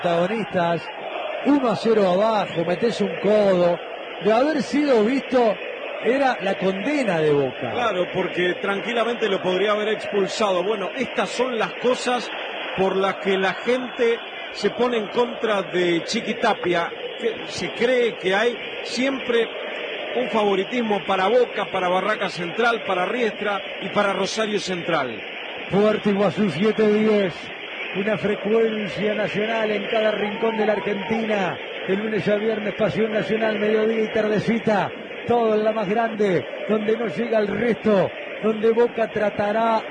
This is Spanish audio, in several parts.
Protagonistas, 1-0 abajo, metés un codo, de haber sido visto era la condena de Boca. Claro, porque tranquilamente lo podría haber expulsado. Bueno, estas son las cosas por las que la gente se pone en contra de Chiquitapia, que se cree que hay siempre un favoritismo para Boca, para Barraca Central, para Riestra y para Rosario Central. Puerto Iguazú 7-10, una frecuencia nacional en cada rincón de la Argentina, de lunes a viernes, pasión nacional, mediodía y tardecita, todo en la más grande, donde no llega el resto, donde Boca tratará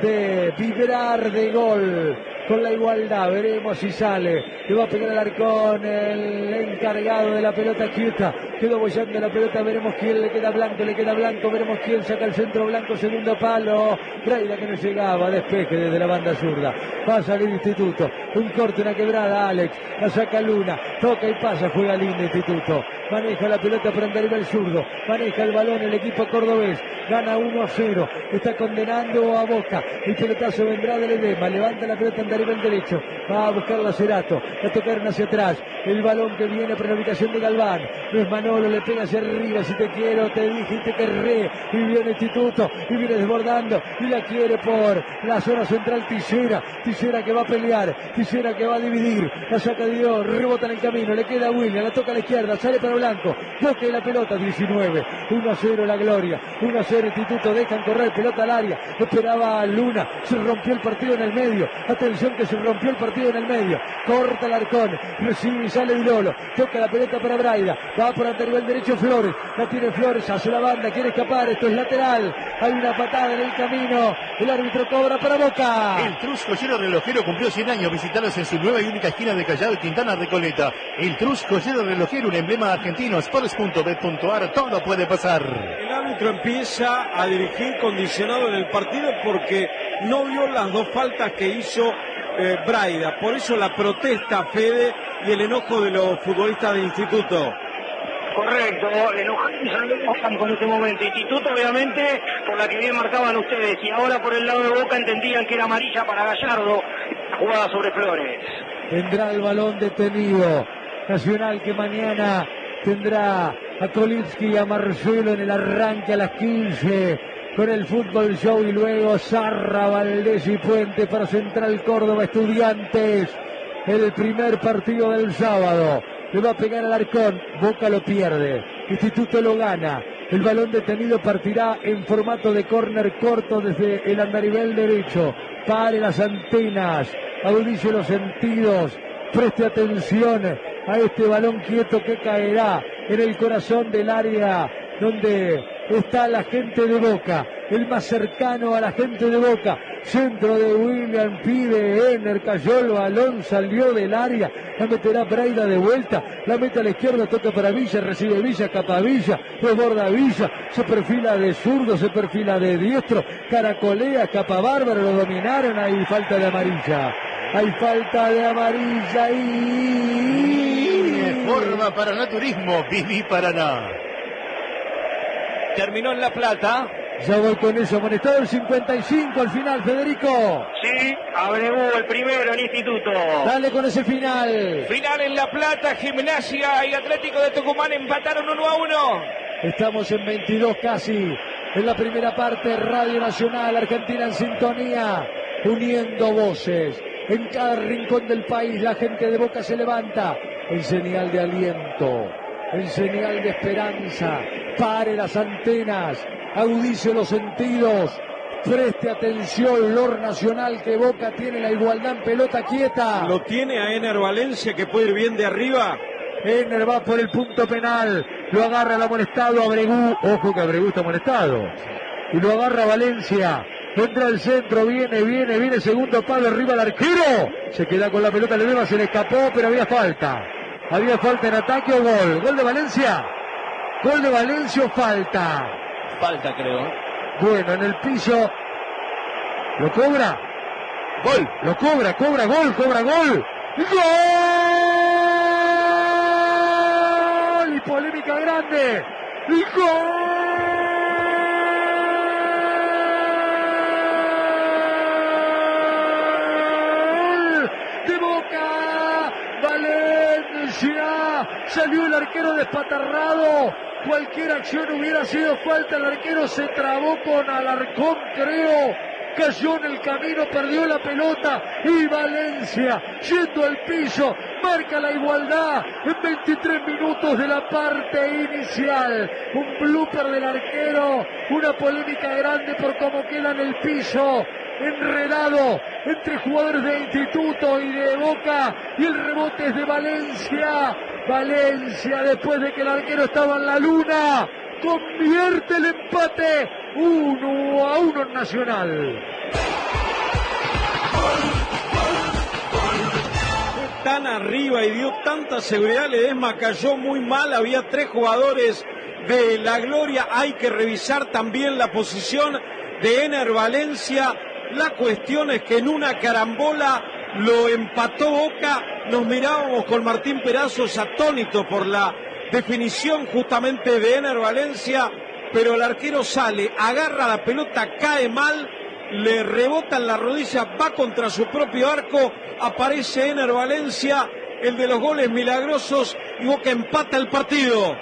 de vibrar de gol, con la igualdad, veremos si sale, le va a pegar al Arcón, el encargado de la pelota quieta, quedó bollando la pelota, veremos quién le queda blanco, veremos quién saca el centro blanco, segundo palo, Braida que no llegaba, despeje desde la banda zurda, va a salir Instituto, un corte, una quebrada, Alex, la saca Luna, toca y pasa, juega lindo Instituto, maneja la pelota por arriba el zurdo, maneja el balón el equipo cordobés, gana 1-0, está condenando a Boca, el pelotazo vendrá del Edema, levanta la pelota en arriba el derecho, va a buscarla Cerato, a tocar hacia atrás, el balón que viene por la ubicación de Galván, no es Manolo, le pega hacia arriba, si te quiero, te dije y te querré, y viene Instituto, y viene desbordando, y la quiere por la zona central Tillera que va a pelear, Tillera que va a dividir, la saca de Dios, rebota en el camino, le queda a William, la toca a la izquierda, sale para Blanco, toque la pelota, 19, 1-0 la gloria, 1-0 Instituto, dejan correr, pelota al área, esperaba a Luna, se rompió el partido en el medio, atención que se rompió el partido en el medio, corta el Arcón, recibe y sale Vilolo, toca la pelota para Braida, va por arriba el derecho Flores, la tiene Flores, hace la banda, quiere escapar, esto es lateral, hay una patada en el camino, el árbitro cobra para Boca. El Trus Joyero Relojero cumplió 100 años, visitaros en su nueva y única esquina de Callao y Quintana Recoleta. El Trus Joyero Relojero, un emblema argentino, sports.bet.ar, todo puede pasar. El árbitro empieza a dirigir condicionado en el partido porque no vio las dos faltas que hizo Braida, por eso la protesta, Fede, y el enojo de los futbolistas de Instituto. Correcto, enojan con este momento. Instituto, obviamente, por la que bien marcaban ustedes, y ahora por el lado de Boca entendían que era amarilla para Gallardo, la jugada sobre Flores. Tendrá el balón detenido Nacional, que mañana tendrá a Kolitsky y a Marcelo en el arranque a las 15 con el Fútbol Show, y luego Zarra, Valdés y Puente para Central Córdoba Estudiantes. El primer partido del sábado, le va a pegar al Arcón, Boca lo pierde, Instituto lo gana, el balón detenido partirá en formato de córner corto desde el andarivel derecho, pare las antenas, agudice los sentidos, preste atención a este balón quieto que caerá en el corazón del área donde está la gente de Boca, el más cercano a la gente de Boca. Centro de William, pide Ener, cayó el balón, salió del área, la meterá Braida de vuelta, la mete a la izquierda, toca para Villa, recibe Villa, capa Villa, desborda Villa, se perfila de zurdo, se perfila de diestro, caracolea, capa Bárbaro, lo dominaron, hay falta de amarilla. Hay falta de amarilla y... Forma Paraná-Turismo, Viví Paraná. Terminó en La Plata. Ya voy con eso, amonestado el 55 al final, Federico. Sí, Abreu el primero en Instituto. Dale con ese final. Final en La Plata, Gimnasia y Atlético de Tucumán empataron 1-1. Estamos en 22 casi, en la primera parte, Radio Nacional, Argentina en sintonía, uniendo voces. En cada rincón del país la gente de Boca se levanta en señal de aliento, en señal de esperanza. Pare las antenas, agudice los sentidos, preste atención, Lor Nacional, que Boca tiene la igualdad en pelota quieta. Lo tiene a Ener Valencia, que puede ir bien de arriba. Ener va por el punto penal, lo agarra el amonestado Abregu, ojo que Abregu está amonestado, y lo agarra Valencia. Entra al centro, viene, segundo palo, arriba el arquero, se queda con la pelota, le deba, se le escapó, pero había falta en ataque o gol. ¿Gol de Valencia? ¿Gol de Valencia o falta? Falta, creo. Bueno, en el piso, ¿lo cobra? Gol. Lo cobra, gol. ¡Gol! Y polémica grande. ¡Gol! De Boca, Valencia. Salió el arquero despatarrado. Cualquier acción hubiera sido falta. El arquero se trabó con Alarcón, creo. Cayó en el camino, perdió la pelota. Y Valencia, yendo al piso, marca la igualdad en 23 minutos de la parte inicial. Un blooper del arquero. Una polémica grande por cómo queda en el piso. Enredado entre jugadores de Instituto y de Boca, y el rebote es de Valencia. Valencia, después de que el arquero estaba en la luna, convierte el empate 1-1 en Nacional. Tan arriba y dio tanta seguridad, Ledesma cayó muy mal, había 3 jugadores de la Gloria, hay que revisar también la posición de Ener Valencia. La cuestión es que en una carambola lo empató Boca. Nos mirábamos con Martín Perazos atónito por la definición justamente de Ener Valencia, pero el arquero sale, agarra la pelota, cae mal, le rebota en la rodilla, va contra su propio arco, aparece Ener Valencia, el de los goles milagrosos, y Boca empata el partido.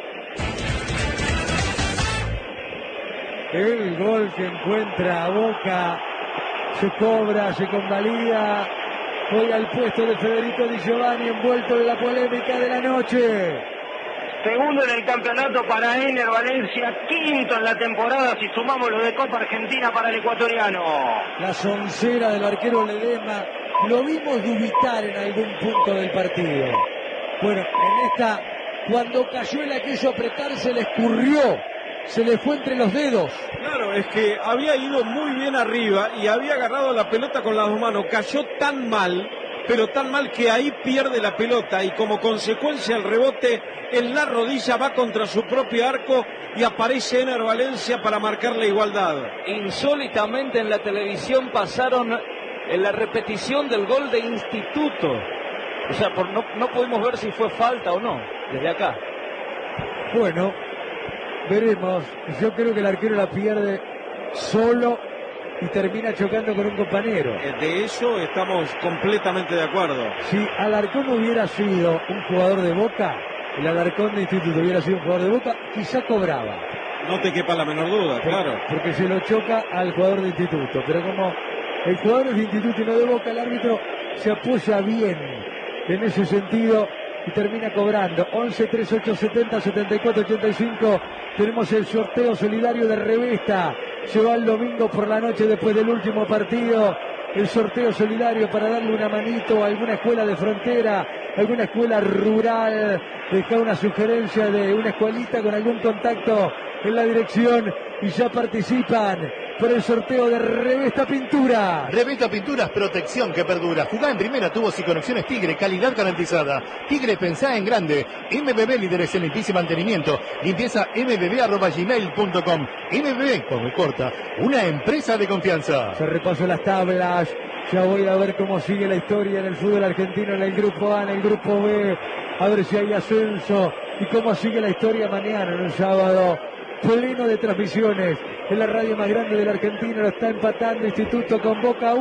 El gol que encuentra a Boca se cobra, se convalida. Hoy al puesto de Federico Di Giovanni, envuelto en la polémica de la noche. Segundo en el campeonato para Ener Valencia, quinto en la temporada si sumamos lo de Copa Argentina para el ecuatoriano. La soncera del arquero Ledesma, lo vimos dubitar en algún punto del partido. Bueno, en esta, cuando cayó y la quiso apretar, se le escurrió, se le fue entre los dedos. Claro, es que había ido muy bien arriba y había agarrado la pelota con las 2 manos, cayó tan mal, pero tan mal que ahí pierde la pelota y como consecuencia el rebote en la rodilla va contra su propio arco y aparece Ener Valencia para marcar la igualdad. Insólitamente en la televisión pasaron en la repetición del gol de Instituto. O sea, no pudimos ver si fue falta o no, desde acá. Bueno, veremos. Yo creo que el arquero la pierde solo y termina chocando con un compañero. De eso estamos completamente de acuerdo. Si Alarcón hubiera sido un jugador de Boca, el Alarcón de Instituto hubiera sido un jugador de Boca, quizá cobraba. No te quepa la menor duda, claro. Porque se lo choca al jugador de Instituto. Pero como el jugador es de Instituto y no de Boca, el árbitro se apoya bien en ese sentido y termina cobrando. 11 38 70 74 85. Tenemos el sorteo solidario de Revista. Se va el domingo por la noche después del último partido. El sorteo solidario para darle una manito a alguna escuela de frontera, alguna escuela rural. Deja una sugerencia de una escuelita con algún contacto en la dirección y ya participan por el sorteo de Revista Pintura. Revista Pinturas, protección que perdura. Jugá en primera, tubos y conexiones Tigre, calidad garantizada. Tigre, pensá en grande. MBB, líderes en limpieza y mantenimiento. Limpieza mbb@gmail.com. MBB, como corta, una empresa de confianza. Se repaso las tablas. Ya voy a ver cómo sigue la historia en el fútbol argentino, en el grupo A, en el grupo B. A ver si hay ascenso y cómo sigue la historia mañana, en un sábado pleno de transmisiones. En la radio más grande de la Argentina lo está empatando Instituto con Boca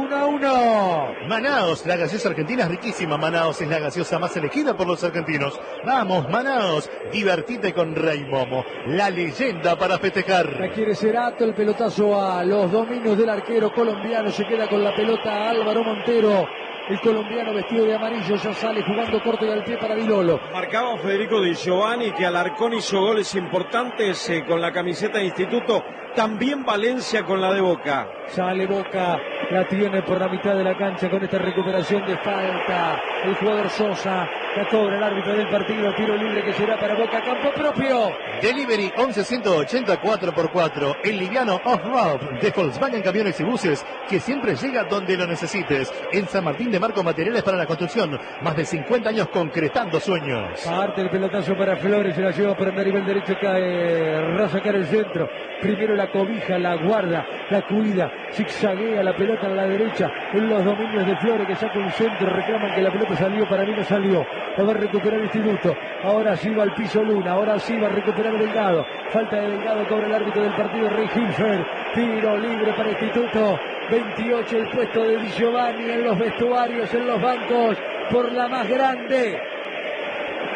1-1. Manaos, la gaseosa argentina es riquísima. Manaos es la gaseosa más elegida por los argentinos. Vamos, Manaos, divertite con Rey Momo, la leyenda para festejar. La quiere Cerato, el pelotazo a los dominios del arquero colombiano. Se queda con la pelota Álvaro Montero. El colombiano vestido de amarillo ya sale jugando corto y al pie para Vilolo. Marcaba Federico Di Giovanni que Alarcón hizo goles importantes con la camiseta de Instituto. También Valencia con la de Boca. Sale Boca, la tiene por la mitad de la cancha con esta recuperación de falta. El jugador Sosa, la cobra el árbitro del partido. Tiro libre que será para Boca, campo propio. Delivery 11-180 4x4. El liviano Off-Road de Volkswagen Camiones y Buses, que siempre llega donde lo necesites. En San Martín de Marco, materiales para la construcción. Más de 50 años concretando sueños. Parte el pelotazo para Flores, se la lleva por el nivel derecho, cae, va a sacar el centro. Primero la cobija, la guarda, la cuida, zigzaguea la pelota a la derecha en los dominios de Flores, que saca un centro, reclaman que la pelota salió, para mí no salió. Va a recuperar Instituto, ahora sí va al piso Luna, ahora sí va a recuperar Delgado, falta de Delgado, cobra el árbitro del partido, Rey Hilfer, tiro libre para Instituto. 28 el puesto de Di Giovanni en los vestuarios, en los bancos, por la más grande.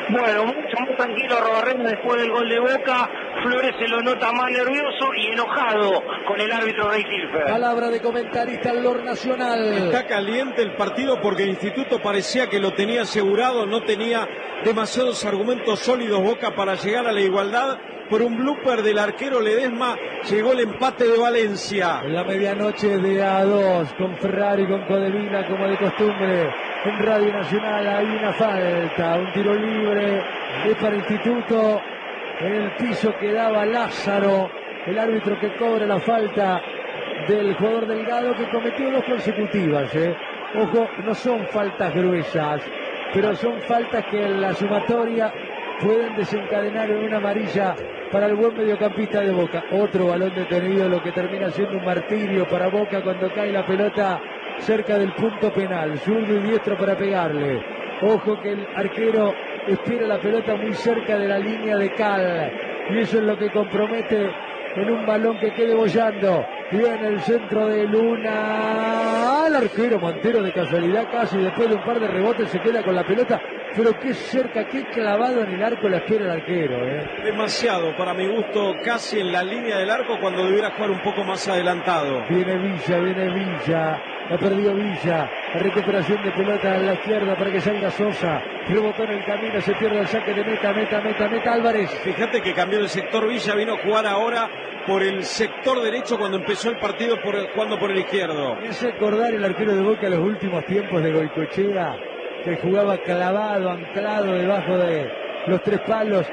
Bueno, mucho más tranquilo Arrobarrena después del gol de Boca. Flores se lo nota más nervioso y enojado con el árbitro Rey Silfer. Palabra de comentarista al LOR Nacional. Está caliente el partido porque el Instituto parecía que lo tenía asegurado, no tenía demasiados argumentos sólidos Boca para llegar a la igualdad. Por un blooper del arquero Ledesma llegó el empate de Valencia. En la medianoche de A2 con Ferrari, con Codevila como de costumbre. En Radio Nacional hay una falta, un tiro libre, es para Instituto. En el piso quedaba Lázaro, el árbitro que cobra la falta del jugador Delgado, que cometió 2 consecutivas. Ojo, no son faltas gruesas, pero son faltas que en la sumatoria pueden desencadenar en una amarilla para el buen mediocampista de Boca. Otro balón detenido, lo que termina siendo un martirio para Boca cuando cae la pelota cerca del punto penal. Zurdo y diestro para pegarle. Ojo que el arquero espera la pelota muy cerca de la línea de cal. Y eso es lo que compromete en un balón que quede bollando. Viene el centro de Luna. Al arquero Montero de casualidad casi después de un par de rebotes se queda con la pelota. Pero qué cerca, qué clavado en el arco la espera el arquero. Demasiado, para mi gusto, casi en la línea del arco cuando debiera jugar un poco más adelantado. Viene Villa. Ha perdido Villa. La recuperación de pelota a la izquierda para que salga Sosa. Rebotó en el camino, se pierde el saque de meta Álvarez. Fíjate que cambió el sector Villa, vino a jugar ahora por el sector derecho cuando empezó el partido jugando por el izquierdo. Me hace acordar el arquero de Boca los últimos tiempos de Goicoechea, que jugaba clavado, anclado debajo de los 3 palos.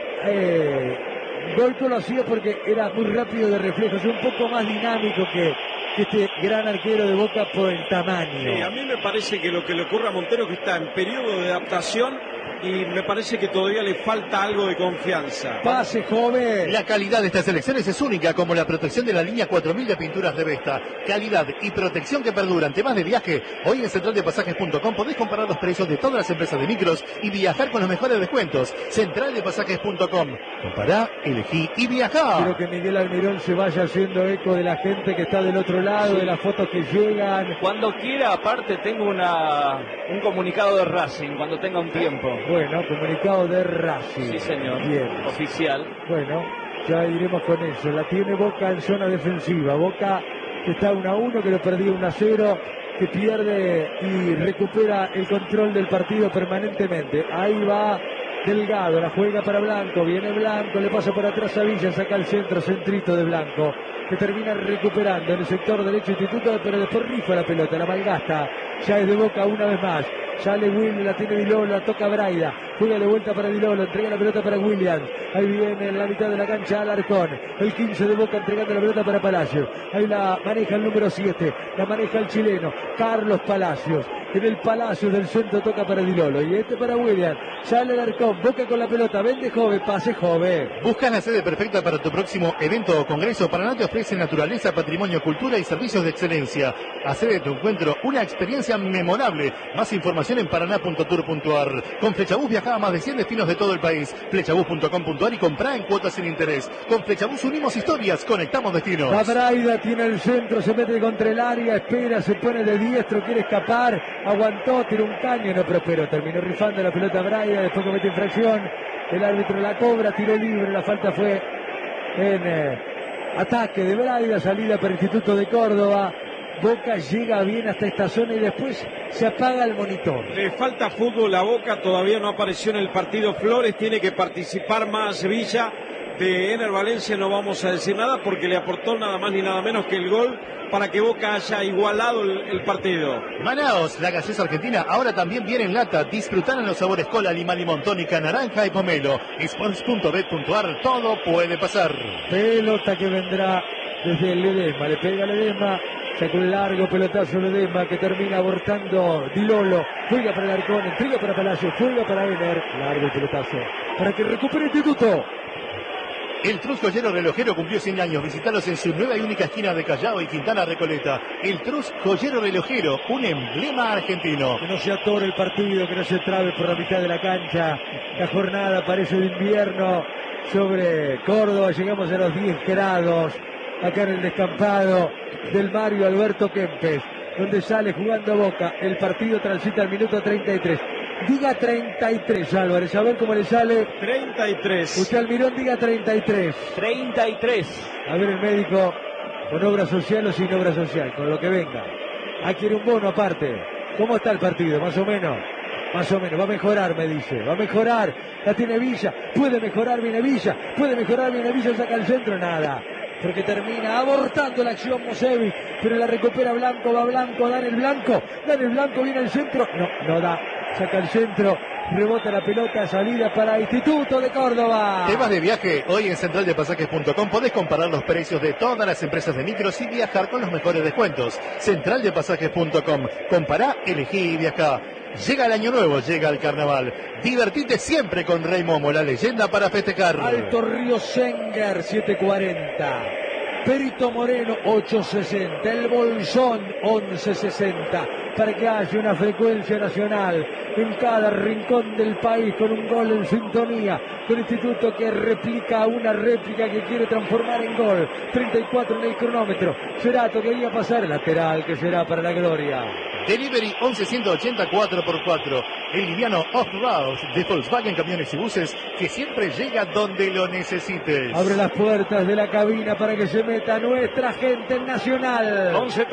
Goico lo hacía porque era muy rápido de reflejos, un poco más dinámico que este gran arquero de Boca por el tamaño. Sí, a mí me parece que lo que le ocurre a Montero es que está en periodo de adaptación y me parece que todavía le falta algo de confianza. Pase joven. La calidad de estas elecciones es única, como la protección de la línea 4000 de pinturas de Vesta. Calidad y protección que perduran. Temas de viaje. Hoy en centraldepasajes.com podés comparar los precios de todas las empresas de micros y viajar con los mejores descuentos. Centraldepasajes.com. Compará, elegí y viajá. Quiero que Miguel Almirón se vaya haciendo eco de la gente que está del otro lado, de las fotos que llegan. Cuando quiera, aparte, tengo un comunicado de Racing, cuando tenga un tiempo. Bueno, comunicado de Racing. Sí, señor. Bien. Oficial. Bueno, ya iremos con eso. La tiene Boca en zona defensiva. Boca que está 1-1, que lo perdió 1-0, que pierde y recupera el control del partido permanentemente. Ahí va Delgado, la juega para Blanco, viene Blanco, le pasa por atrás a Villa, saca el centrito de Blanco, que termina recuperando en el sector derecho Instituto, pero después rifa la pelota, la malgasta, ya es de Boca una vez más. Sale Will, la tiene Dilolo, la toca Braida, juega de vuelta para Dilolo, entrega la pelota para Williams, ahí viene en la mitad de la cancha Alarcón, el 15 de Boca entregando la pelota para Palacios, ahí la maneja el número 7, la maneja el chileno, Carlos Palacios, en el Palacio del centro toca para Dilolo, y este para Williams, sale Alarcón, Boca con la pelota, vende joven, pase joven. ¿Buscas la sede perfecta para tu próximo evento o congreso? Paraná te ofrece naturaleza, patrimonio, cultura y servicios de excelencia. Hacer de tu encuentro una experiencia memorable. Más información en paraná.tour.ar. Con Flechabús viaja a más de 100 destinos de todo el país. Flechabús.com.ar y comprá en cuotas sin interés. Con Flechabús unimos historias, conectamos destinos. La Braida tiene el centro, se mete contra el área, espera, se pone de diestro, quiere escapar, aguantó, tiró un caño, no prosperó, terminó rifando la pelota Braida, después comete infracción, el árbitro la cobra, tiró libre, la falta fue en ataque de Braida, salida para el Instituto de Córdoba. Boca llega bien hasta esta zona y después se apaga el monitor. Le falta fútbol a Boca, todavía no apareció en el partido Flores, tiene que participar más Villa. De Ener Valencia no vamos a decir nada porque le aportó nada más ni nada menos que el gol para que Boca haya igualado el partido. Manaos, la gaseosa argentina, ahora también viene en lata. Disfrutar en los sabores cola, lima, limón, tónica, naranja y pomelo. Sports.bet.ar, todo puede pasar. Pelota que vendrá desde el Ledesma, le pega Ledesma. Sacó un largo pelotazo Ledesma que termina abortando Dilolo. Juega para el Arcón, entrega para Palacio, juega para Ener. Largo pelotazo para que recupere Instituto. El Trus Joyero Relojero cumplió 100 años. Visitalos en su nueva y única esquina de Callao y Quintana Recoleta. El Trus Joyero Relojero, un emblema argentino. Que no se atore el partido, que no se trabe por la mitad de la cancha. La jornada parece de invierno sobre Córdoba. Llegamos a los 10 grados. Acá en el descampado del Mario Alberto Kempes, donde sale jugando Boca. El partido transita al minuto 33. Diga 33, Álvarez, a ver cómo le sale. 33. Usted, Almirón, diga 33. 33. A ver el médico, con obra social o sin obra social, con lo que venga. Quiere un bono aparte. ¿Cómo está el partido? Más o menos. Más o menos, va a mejorar, me dice. Va a mejorar. La tiene Villa. Puede mejorar, viene Villa. Puede mejorar, viene Villa, saca el centro, nada. Porque termina abortando la acción Mosevic, pero la recupera Blanco, va Blanco, da en el Blanco, viene el centro, no da, saca el centro, rebota la pelota, salida para Instituto de Córdoba. ¿Te vas de viaje? Hoy en centraldepasajes.com podés comparar los precios de todas las empresas de micros y viajar con los mejores descuentos. Centraldepasajes.com, compará, elegí y viajá. Llega el año nuevo, llega el carnaval. Divertite siempre con Rey Momo, la leyenda para festejar. Alto Río Senger, 740. Perito Moreno, 860. El Bolsón, 1160. Para que haya una frecuencia nacional en cada rincón del país, con un gol en sintonía, con Instituto que replica una réplica que quiere transformar en gol. 34 en el cronómetro. Cerato que iba a pasar, lateral que será para la gloria. Delivery 11-180 4x4. El liviano off-road de Volkswagen Camiones y Buses, que siempre llega donde lo necesites. Abre las puertas de la cabina para que se meta nuestra gente nacional.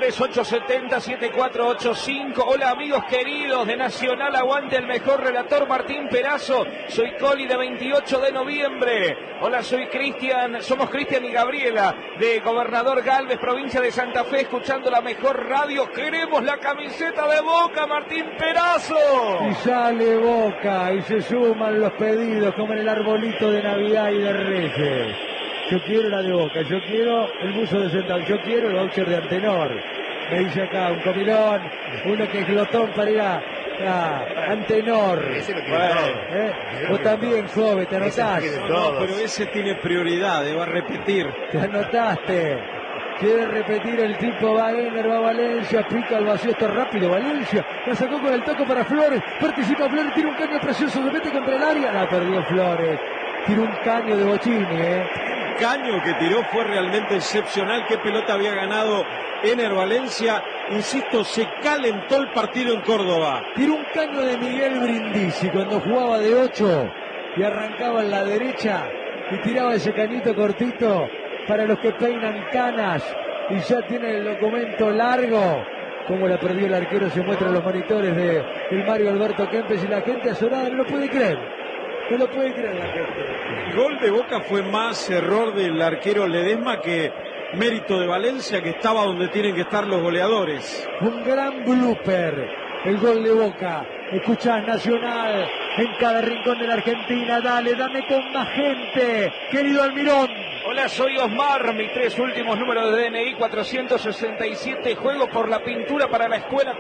11-3-870-7485. Hola amigos queridos de Nacional, aguante el mejor relator Martín Perazo. Soy Coli de 28 de noviembre. Hola, soy Cristian, somos Cristian y Gabriela de Gobernador Galvez, provincia de Santa Fe, escuchando la mejor radio. Queremos la camiseta de Boca, Martín Perazo. Y sale Boca y se suman los pedidos como en el arbolito de Navidad y de Reyes. Yo quiero la de Boca, yo quiero el buzo de Central, yo quiero el voucher de Antenor. Me dice acá un comilón, uno que es glotón para ir a Antenor. Ese lo tiene todo. Vos también, Jove, te anotás. No, pero ese tiene prioridad, va a repetir. Te anotaste. Quiere repetir el tipo, va Ener, va Valencia, pica al vacío, está rápido Valencia, la sacó con el toco para Flores, participa Flores, tira un caño precioso, se mete contra el área, la perdió Flores, tira un caño de Bochini, El caño que tiró fue realmente excepcional, qué pelota había ganado Ener Valencia, insisto, se calentó el partido en Córdoba. Tiró un caño de Miguel Brindisi cuando jugaba de 8 y arrancaba en la derecha y tiraba ese cañito cortito para los que peinan canas y ya tiene el documento largo. Como la perdió el arquero se muestra en los monitores de el Mario Alberto Kempes y la gente azorada no lo puede creer. No lo puede creer la gente. El gol de Boca fue más error del arquero Ledesma que mérito de Valencia, que estaba donde tienen que estar los goleadores. Un gran blooper, el gol de Boca. Escuchás Nacional en cada rincón de la Argentina. Dale, dame con más gente, querido Almirón. Hola, soy Osmar, mis 3 últimos números de DNI 467, juego por la pintura para la escuela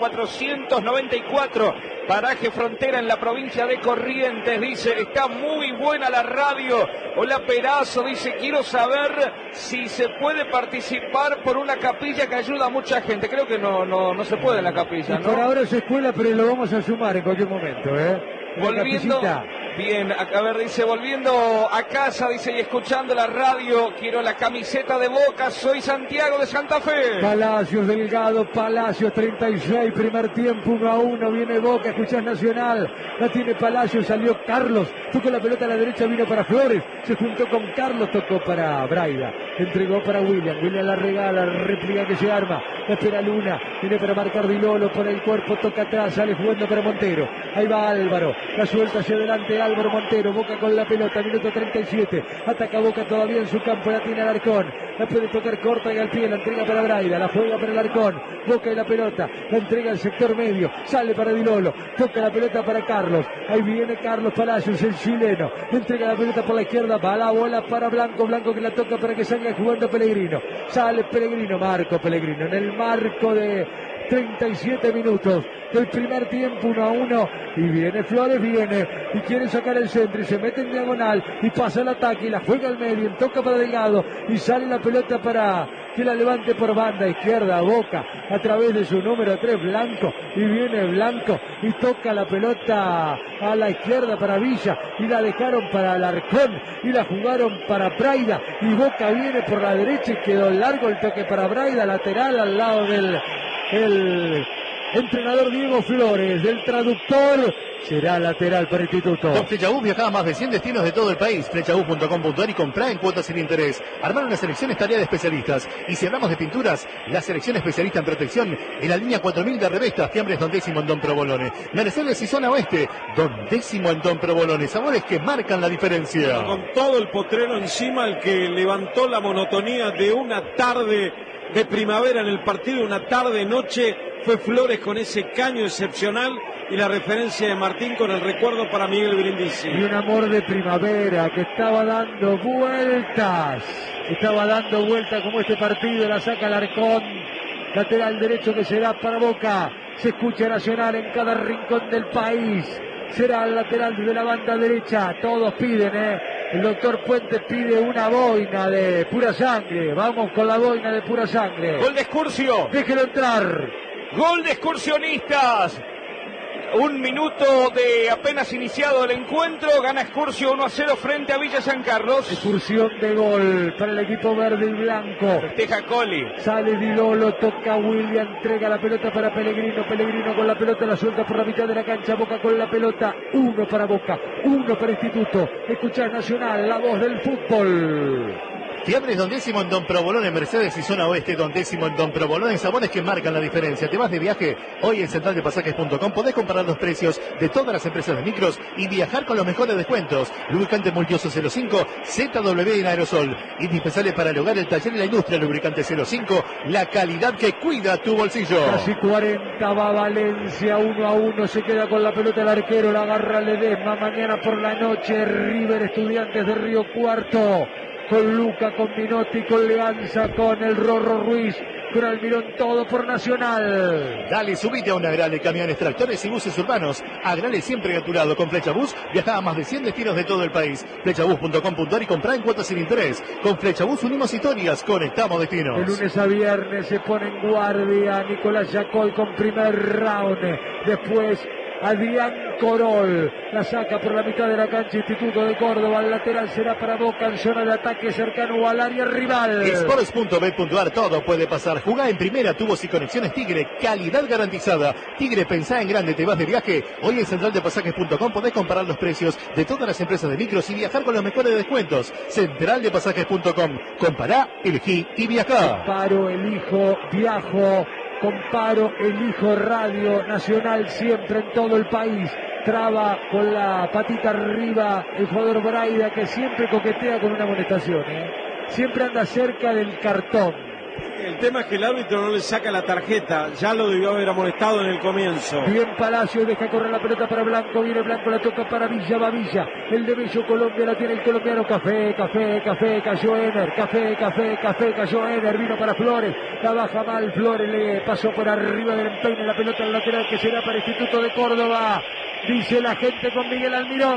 494, paraje Frontera en la provincia de Corrientes, dice, está muy buena la radio. Hola Perazo, dice, quiero saber si se puede participar por una capilla que ayuda a mucha gente. Creo que no se puede en la capilla, ¿no? Por ahora es escuela, pero lo vamos a sumar en cualquier momento, Volviendo, bien, a ver, dice, volviendo a casa, dice, y escuchando la radio, quiero la camiseta de Boca, soy Santiago de Santa Fe. Palacios Delgado, Palacios 36, primer tiempo 1-1, viene Boca, escuchás Nacional, la tiene Palacios, salió Carlos, tocó la pelota a la derecha, vino para Flores, se juntó con Carlos, tocó para Braida, entregó para William la regala, la réplica que se arma, la espera Luna, viene para marcar Dilolo, por el cuerpo, toca atrás, sale jugando para Montero, ahí va Álvaro, la suelta hacia adelante Álvaro Montero, Boca con la pelota, minuto 37, ataca Boca todavía en su campo, la tiene Alarcón, la puede tocar corta y al pie, la entrega para Braida, la juega para el Alarcón, Boca y la pelota, la entrega al sector medio, sale para Dilolo, toca la pelota para Carlos, ahí viene Carlos Palacios, el chileno, entrega la pelota por la izquierda, va la bola para Blanco, Blanco que la toca para que salga jugando Pellegrino, sale Pellegrino, Marco Pellegrino, en el marco de 37 minutos del primer tiempo, 1-1, y viene Flores, y quiere sacar el centro y se mete en diagonal y pasa el ataque y la juega al medio, toca para Delgado y sale la pelota para que la levante por banda izquierda Boca a través de su número 3 Blanco, y viene Blanco y toca la pelota a la izquierda para Villa y la dejaron para Alarcón y la jugaron para Braida y Boca viene por la derecha y quedó largo el toque para Braida, lateral al lado del Entrenador Diego Flores, del traductor, será lateral para Instituto. Con Flechabús viajaba a más de 100 destinos de todo el país. Flechabús.com.ar y comprá en cuotas sin interés. Armar una selección es tarea de especialistas. Y si hablamos de pinturas, la selección especialista en protección en la línea 4000 de Revesta, Fiambres Don Décimo en Don Provolone. Mercedes y Zona Oeste, Don Décimo en Don Provolone. Sabores que marcan la diferencia. Con todo el potrero encima, el que levantó la monotonía de una tarde de primavera en el partido, una tarde-noche, fue Flores con ese caño excepcional y la referencia de Martín con el recuerdo para Miguel Brindisi. Y un amor de primavera que estaba dando vueltas como este partido, la saca Alarcón, lateral derecho que será para Boca. Se escucha Nacional en cada rincón del país. Será el lateral de la banda derecha. Todos piden, El doctor Puente pide una boina de pura sangre. Vamos con la boina de pura sangre. Gol de Excursio. Déjelo entrar. Gol de Excursionistas. Un minuto de apenas iniciado el encuentro. Gana Excursio 1-0 frente a Villa San Carlos. Excursión de gol para el equipo verde y blanco. Festeja Coli. Sale Di Lolo, toca William, entrega la pelota para Pellegrino. Pellegrino con la pelota, la suelta por la mitad de la cancha. Boca con la pelota. 1 para Boca, 1 para Instituto. Escuchar Nacional, la voz del fútbol. Fiambres Don Décimo en Don Provolone, Mercedes y Zona Oeste, Don Décimo en Don Provolone, sabores que marcan la diferencia. Te vas de viaje, hoy en centraldepasajes.com podés comparar los precios de todas las empresas de micros y viajar con los mejores descuentos. Lubricante Multioso 05, ZW en aerosol, indispensable para el hogar, el taller y la industria. Lubricante 05, la calidad que cuida tu bolsillo. Casi 40 va Valencia, 1-1, se queda con la pelota el arquero, la agarra Ledesma. Mañana por la noche, River Estudiantes de Río Cuarto. Con Luca, con Minotti, con Leanza, con el Rorro Ruiz, con Almirón, todo por Nacional. Dale, subite a una Agrale, camiones, tractores y buses urbanos. Agrale siempre a tu lado. Con Flechabús viaja a más de 100 destinos de todo el país. Flechabús.com.ar y comprá en cuotas sin interés. Con Flechabús unimos historias, conectamos destinos. De lunes a viernes se pone en guardia Nicolás Yacoy con primer round. Después Adrián Corol la saca por la mitad de la cancha. Instituto de Córdoba, el lateral será para Boca en zona de ataque cercano al área rival. Sports.bet.ar, todo puede pasar. Jugá en primera, tubos y conexiones Tigre, calidad garantizada. Tigre, pensá en grande, te vas de viaje. Hoy en centraldepasajes.com podés comparar los precios de todas las empresas de micros y viajar con los mejores descuentos. Centraldepasajes.com, compará, elegí y viajá. Comparo, elijo, viajo. Comparo, elijo Radio Nacional siempre en todo el país. Traba con la patita arriba el jugador Braida, que siempre coquetea con una amonestación. Siempre anda cerca del cartón. El tema es que el árbitro no le saca la tarjeta. Ya lo debió haber amonestado en el comienzo. Bien Palacio, deja correr la pelota para Blanco. Viene Blanco, la toca para Villa, va Villa. El de Bello Colombia la tiene el colombiano. Café, cayó Ener. Café, cayó Ener. Vino para Flores. La baja mal Flores, le pasó por arriba del empeine. La pelota al lateral que será para Instituto de Córdoba. Dice la gente con Miguel Almirón.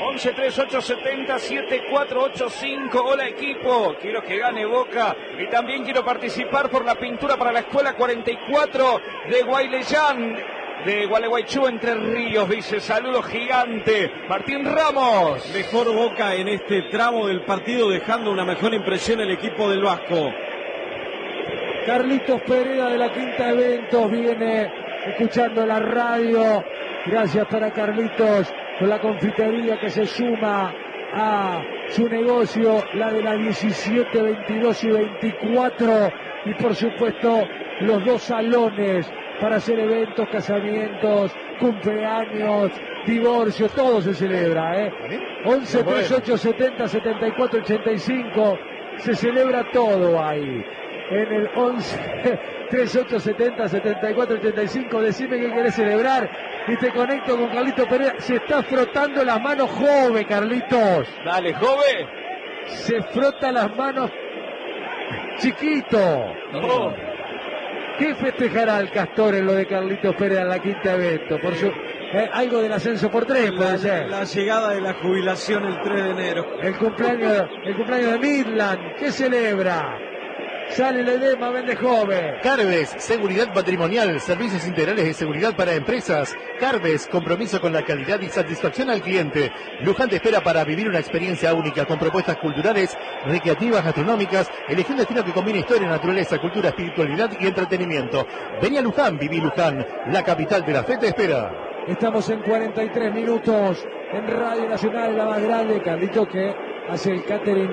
11-3870-7485. Hola equipo, quiero que gane Boca y también quiero participar por la pintura para la escuela 44 de Guayleyán, de Gualeguaychú, Entre Ríos. Dice, saludos gigante, Martín Ramos. Mejor Boca en este tramo del partido, dejando una mejor impresión el equipo del Vasco. Carlitos Pereira de la Quinta Eventos viene escuchando la radio. Gracias para Carlitos, con la confitería que se suma a su negocio, la de la 17, 22 y 24. Y por supuesto los dos salones para hacer eventos, casamientos, cumpleaños, divorcios, todo se celebra. 11 38 70 74 85, se celebra todo ahí. En el 11 38 70 74 85, decime qué querés celebrar y te conecto con Carlitos Pereira. Se está frotando las manos Jove, Carlitos. Dale, Jove. Se frota las manos chiquito. Oh. ¿Qué festejará el Castor en lo de Carlitos Pereira en la Quinta Evento? Por su, algo del ascenso por 3 puede ser. La llegada de la jubilación el 3 de enero. El cumpleaños de Midland. ¿Qué celebra? Sale Ledesma, vende joven. Carves, seguridad patrimonial, servicios integrales de seguridad para empresas. Carves, compromiso con la calidad y satisfacción al cliente. Luján te espera para vivir una experiencia única con propuestas culturales, recreativas, gastronómicas. Elegí un destino que combine historia, naturaleza, cultura, espiritualidad y entretenimiento. Vení a Luján, viví Luján, la capital de la fe te espera. Estamos en 43 minutos en Radio Nacional, la más grande. Carlitos que hace el catering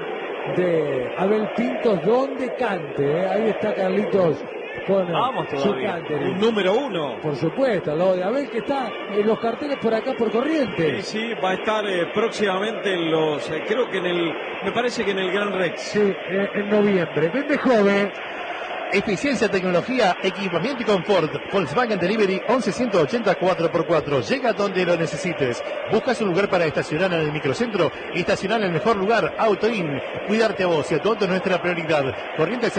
de Abel Pintos, donde cante. Ahí está Carlitos con su catering. Un número 1. Por supuesto, lo de Abel que está en los carteles por acá por Corrientes. Sí, va a estar próximamente en los, creo que me parece que en el Gran Rex. Sí, en noviembre. Vende joven. Eficiencia, tecnología, equipamiento y confort. Volkswagen Delivery 11180 4x4. Llega donde lo necesites. ¿Buscas un lugar para estacionar en el microcentro? Estacionar en el mejor lugar, AutoIn. Cuidarte a vos y a tu auto es nuestra prioridad. Corriente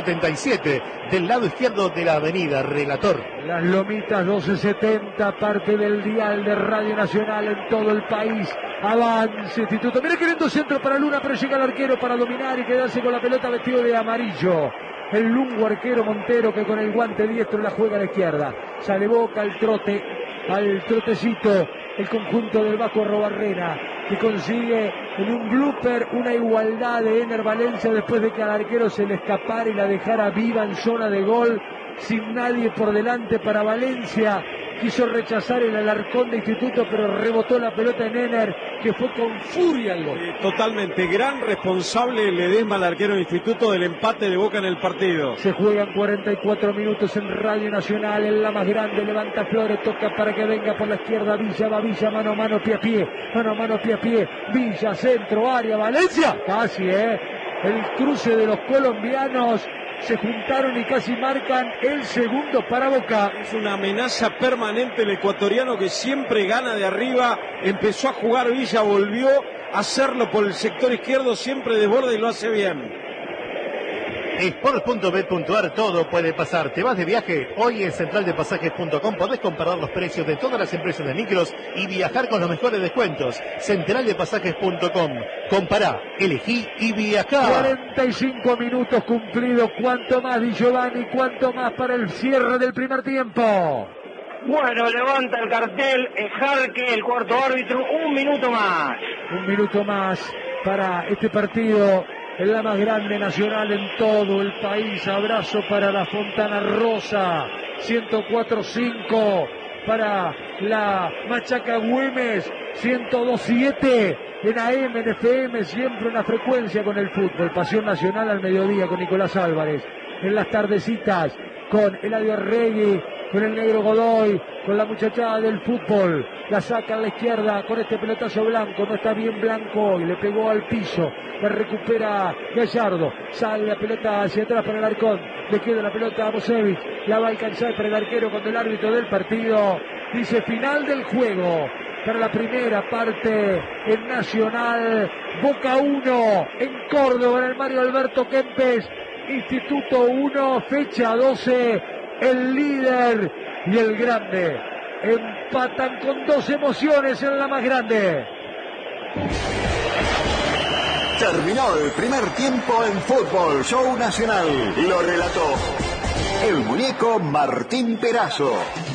677, del lado izquierdo de la avenida Relator. Las Lomitas 1270, parte del dial de Radio Nacional en todo el país. Avance, Instituto. Mira qué lindo centro para Luna, pero llega el arquero para dominar y quedarse con la pelota vestido de amarillo. El lungo arquero Montero que con el guante diestro la juega a la izquierda. Sale Boca al trote, al trotecito, el conjunto del Vasco Arrobarrena, que consigue en un blooper una igualdad de Ener Valencia después de que al arquero se le escapara y la dejara viva en zona de gol, sin nadie por delante para Valencia. Quiso rechazar el Alarcón de Instituto, pero rebotó la pelota en Ener, que fue con furia el gol. Totalmente, gran responsable Ledesma, el arquero del Instituto, del empate de Boca en el partido. Se juegan 44 minutos en Radio Nacional, en la más grande, levanta Flores, toca para que venga por la izquierda, Villa, va Villa, mano a mano, pie a pie, mano a mano, pie a pie, Villa, centro, área, Valencia, casi, el cruce de los colombianos. Se juntaron y casi marcan el segundo para Boca. Es una amenaza permanente el ecuatoriano que siempre gana de arriba. Empezó a jugar Villa, volvió a hacerlo por el sector izquierdo, siempre desborda y lo hace bien. Sport.bet.ar, todo puede pasar. ¿Te vas de viaje? Hoy en centraldepasajes.com podés comparar los precios de todas las empresas de micros y viajar con los mejores descuentos. Centraldepasajes.com. Compará, elegí y viajá. 45 minutos cumplidos. ¿Cuánto más, Di Giovanni? ¿Cuánto más para el cierre del primer tiempo? Bueno, levanta el cartel Jarque, el cuarto árbitro. Un minuto más. Un minuto más para este partido. En la más grande nacional en todo el país. Abrazo para la Fontana Rosa. 104.5 para la Machaca Güemes. 102.7 en AM, en FM. Siempre una frecuencia con el fútbol. Pasión nacional al mediodía con Nicolás Álvarez. En las tardecitas con Eladio Arregui, con el negro Godoy, con la muchachada del fútbol. La saca a la izquierda con este pelotazo blanco. No está bien Blanco hoy. Le pegó al piso. La recupera Gallardo. Sale la pelota hacia atrás para el Alarcón. Le queda la pelota a Mosevich. La va a alcanzar para el arquero cuando el árbitro del partido dice final del juego. Para la primera parte en Nacional. Boca 1 en Córdoba, en el Mario Alberto Kempes. Instituto 1, fecha 12. El líder y el grande empatan con dos emociones en la más grande. Terminó el primer tiempo en Fútbol Show Nacional. Lo relató el muñeco Martín Perazo.